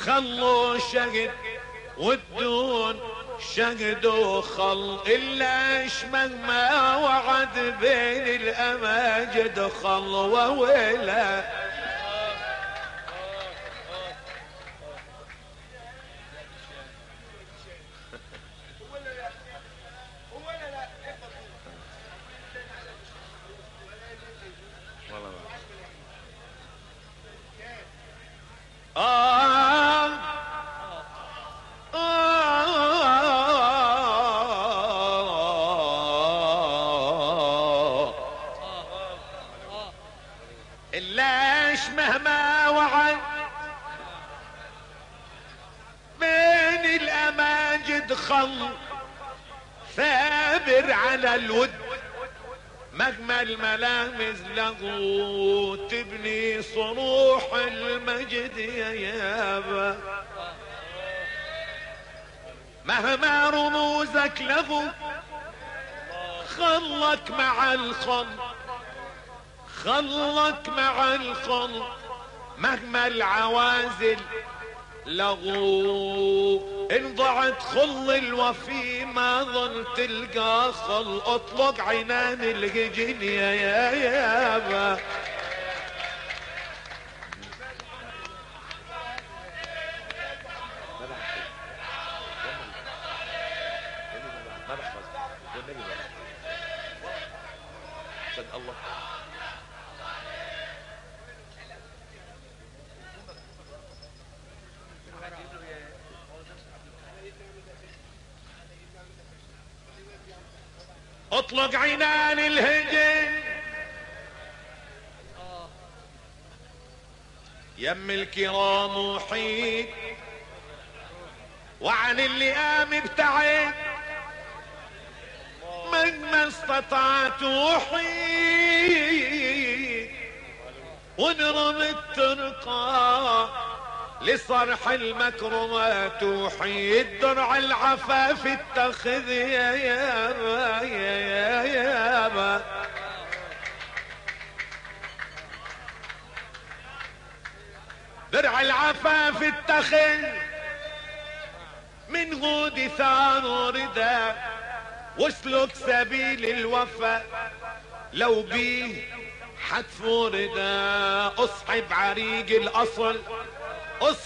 خلوا شقد والدون شقد وخل، إلا مهما وعد بين الأماجد خلوة ولا إلاش مهما وعد بين الأماجد خل، ثابر على الود مهما الملامز له تبني صروح المجد يا يابا. مهما رموزك له خلك مع الخل، خلك مع الخل، مهما العوازل لغو ان ضعت خل الوفي ما ظن تلقى خل. اطلق عنان الهجن يا يابا. الله اطلق عنان الهجن يم الكرام وحيد، وعن اللئام ابتعد مهما استطعت وحيد. ونرم الترقى لصرح المكرمات وحيد، درع العفاف اتخذ يا يابا يا يابا. درع العفاف اتخذ من غود ثار وردا، واسلك سبيل الوفا لو بيه حتف وردا. اصحب عريق الاصل